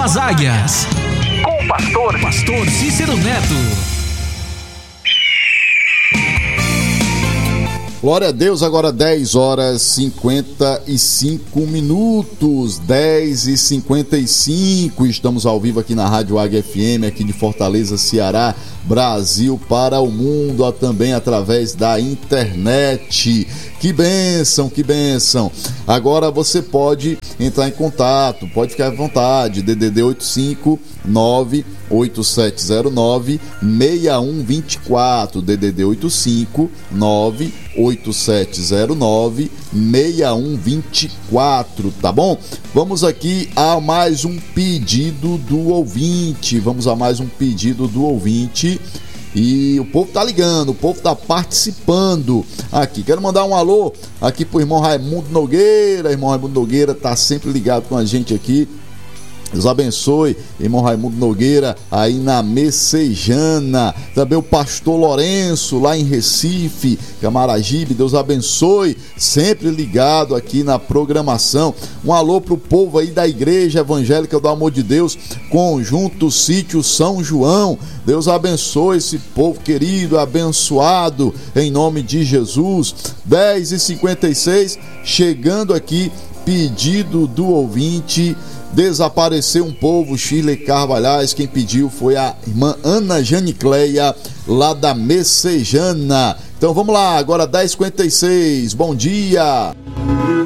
das Águias. Com o Pastor Cícero Neto. Glória a Deus, agora 10 horas 55 minutos, 10h55, estamos ao vivo aqui na Rádio Águia FM, aqui de Fortaleza, Ceará, Brasil, para o mundo, também através da internet. Que bênção, que bênção. Agora você pode entrar em contato, pode ficar à vontade, DDD 859-8709-6124, DDD 859-8709-6124, tá bom? Vamos aqui a mais um pedido do ouvinte, e o povo tá ligando, o povo tá participando aqui. Quero mandar um alô aqui pro irmão Raimundo Nogueira. Irmão Raimundo Nogueira tá sempre ligado com a gente aqui. Deus abençoe, irmão Raimundo Nogueira, aí na Messejana. Também o pastor Lourenço, lá em Recife, Camaragibe. Deus abençoe, sempre ligado aqui na programação. Um alô pro povo aí da Igreja Evangélica do Amor de Deus, Conjunto Sítio São João. Deus abençoe esse povo querido, abençoado, em nome de Jesus. 10h56, chegando aqui, pedido do ouvinte. Desapareceu um povo, Shirley Carvalhais. Quem pediu foi a irmã Ana Janicleia, lá da Messejana. Então vamos lá, agora 10h56, bom dia.